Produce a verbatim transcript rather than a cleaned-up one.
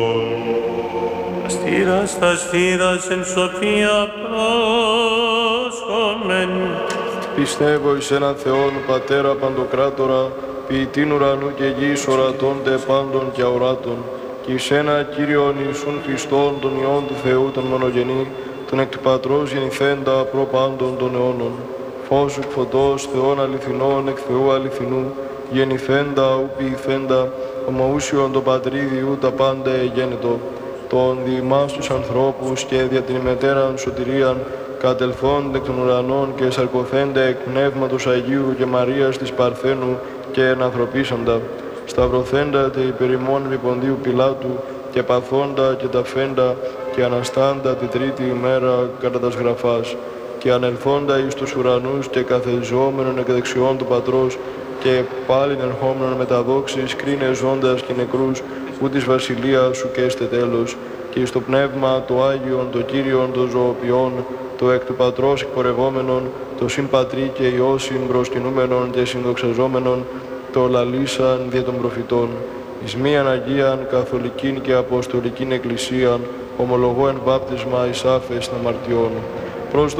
Αστήρας τα αστήρας εν σοφία πρόσχομεν. Πιστεύω εις έναν Θεόν Πατέρα Παντοκράτορα, ποιητήν ουρανού και γης ορατώνται πάντων και αοράτων, και εις ένα Κύριον Ιησούν Χριστόν, τον Υιόν του Θεού, τον μονογενή, τον εκ του Πατρός γεννηθέντα προ πάντων των αιώνων. Φως εκ φωτός, Θεόν αληθινών, εκ Θεού αληθινού, γεννηθέντα ου ποιηθέντα, ομοούσιον το Πατρίδιου τα πάντα εγένετο, τον διημάς τους ανθρώπους και δια την ημετέραν σωτηρίαν, κατελθόνται εκ των ουρανών και σαρκωθένται εκ Πνεύματος Αγίου και Μαρίας της Παρθένου και ενανθρωπίσαντα, σταυρωθέντα τε υπερ ημών επί Ποντίου Πιλάτου και παθόντα και ταφέντα και αναστάντα τη τρίτη ημέρα κατά τας γραφάς, και ανελθόντα εις τους ουρανούς και καθεζόμενον εκ δεξιών του Πατρός και πάλιν ερχόμενον με τα δόξης κρίνε ζώντας και νεκρούς, που της βασιλείας σου και έστε τέλος, και εις το Πνεύμα το Άγιον, το Κύριον, το ζωοποιών, το εκ του Πατρός εκπορευόμενον, το συν Πατρί και Υιώσιν προσκυνούμενον και συνδοξαζόμενον, το λαλήσαν δια των προφητών, εις μίαν Αγίαν, Καθολικήν και Αποστολικήν Εκκλησίαν, ομολογώ εν βάπτισμα εις άφεσιν αμαρτιών. Προς